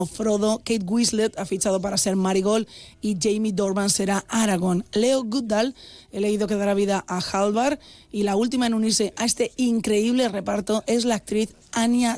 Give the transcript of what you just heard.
Frodo, Kate Winslet ha fichado para ser Marigold y Jamie Dornan será Aragorn. Leo Goodall, he leído que dará vida a Halvar, y la última en unirse a este increíble reparto es la actriz Anya